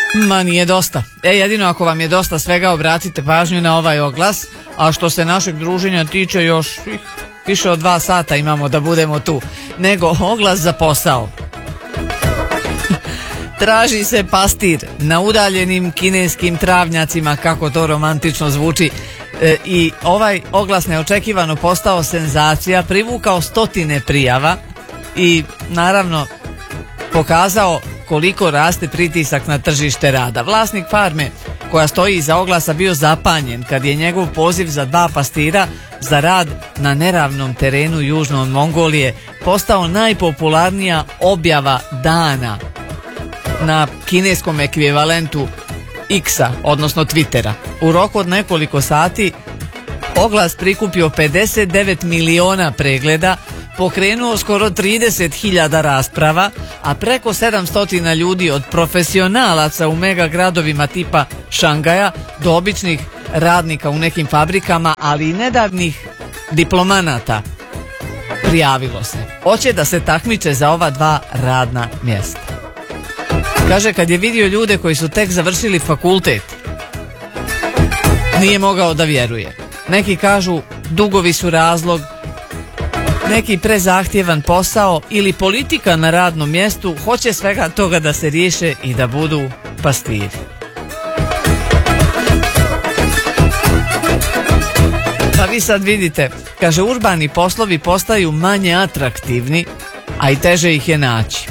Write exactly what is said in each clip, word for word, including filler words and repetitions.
Ma nije dosta. E, jedino ako vam je dosta svega, obratite pažnju na ovaj oglas, a što se našeg druženja tiče, još više od dva sata imamo da budemo tu. Nego oglas za posao. Traži se pastir na udaljenim kineskim travnjacima, kako to romantično zvuči. E, I ovaj oglas neočekivano postao senzacija, privukao stotine prijava i naravno pokazao koliko raste pritisak na tržište rada. Vlasnik farme koja stoji iza oglasa bio zapanjen kad je njegov poziv za dva pastira za rad na neravnom terenu južno od Mongolije postao najpopularnija objava dana na kineskom ekvivalentu X-a, odnosno Twittera. U roku od nekoliko sati oglas prikupio pedeset devet miliona pregleda, pokrenuo skoro trideset hiljada rasprava, a preko sedamsto ljudi od profesionalaca u mega gradovima tipa Šangaja do običnih radnika u nekim fabrikama, ali i nedavnih diplomanata prijavilo se. Hoće da se takmiče za ova dva radna mjesta. Kaže, kad je vidio ljude koji su tek završili fakultet, nije mogao da vjeruje. Neki kažu dugovi su razlog, neki prezahtjevan posao ili politika na radnom mjestu, hoće svega toga da se riješe i da budu pastiri. Pa vi sad vidite, kaže, urbani poslovi postaju manje atraktivni, a i teže ih je naći.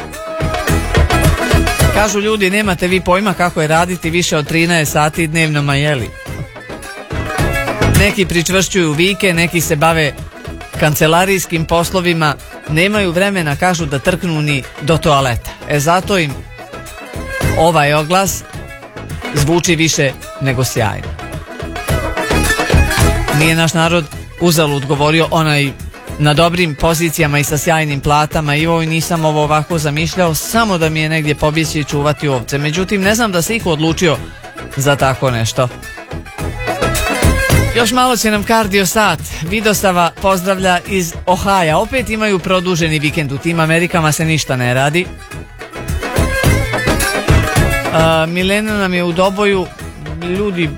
Kažu ljudi, nemate vi pojma kako je raditi više od trinaest sati dnevno, ma jeli. Neki pričvršćuju vike, neki se bave kancelarijskim poslovima, nemaju vremena, kažu, da trknu ni do toaleta. E zato im ovaj oglas zvuči više nego sjajno. Nije naš narod uzalud govorio, onaj na dobrim pozicijama i sa sjajnim platama, i ovo nisam ovo ovako zamišljao, samo da mi je negdje pobjeći i čuvati ovce. Međutim, ne znam da se iko odlučio za tako nešto. Još malo će nam kardio sat. Vidosava pozdravlja iz Ohaja. Opet imaju produženi vikend. U tim Amerikama se ništa ne radi. A, Milena nam je u Doboju. Ljudi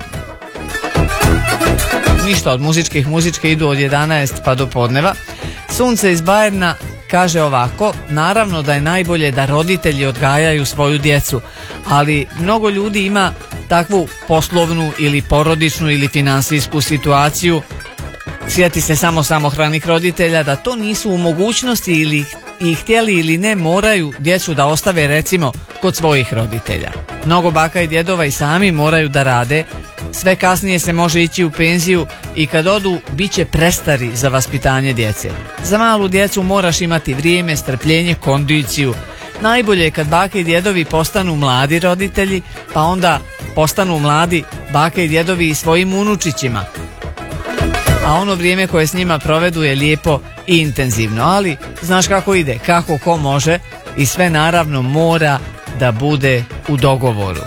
ništa od muzičkih. Muzičke idu od jedanaest pa do podneva. Sunce iz Bajerna kaže ovako: naravno da je najbolje da roditelji odgajaju svoju djecu, ali mnogo ljudi ima takvu poslovnu ili porodičnu ili finansijsku situaciju, sjeti se samo samohranih roditelja, da to nisu u mogućnosti ili i htjeli ili ne moraju djecu da ostave recimo kod svojih roditelja. Mnogo baka i djedova i sami moraju da rade, sve kasnije se može ići u penziju i kad odu bit će prestari za vaspitanje djece. Za malu djecu moraš imati vrijeme, strpljenje, kondiciju. Najbolje je kad bake i djedovi postanu mladi roditelji, pa onda postanu mladi bake i djedovi i svojim unučićima. A ono vrijeme koje s njima provedu je lijepo i intenzivno, ali znaš kako ide, kako ko može, i sve naravno mora da bude u dogovoru.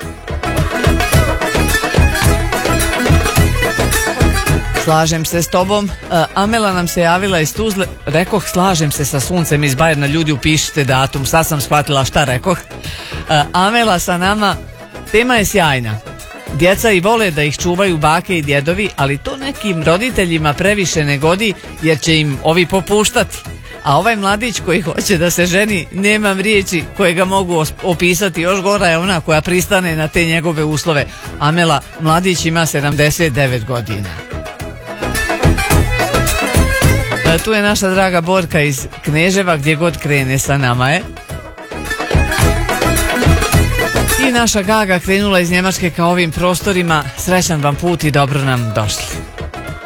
Slažem se s tobom. uh, Amela nam se javila iz Tuzle. Rekoh slažem se sa Suncem iz Bajerna. Ljudi, upišite datum, sad sam shvatila šta rekoh. uh, Amela sa nama. Tema je sjajna. Djeca i vole da ih čuvaju bake i djedovi, ali to nekim roditeljima previše ne godi, jer će im ovi popuštati. A ovaj mladić koji hoće da se ženi, nemam riječi koje ga mogu opisati. Još gora je ona koja pristane na te njegove uslove. Amela, mladić ima sedamdeset devet godina. Tu je naša draga Borka iz Kneževa, gdje god krene sa nama je. I naša Gaga krenula iz Njemačke ka ovim prostorima. Srećan vam put i dobro nam došli.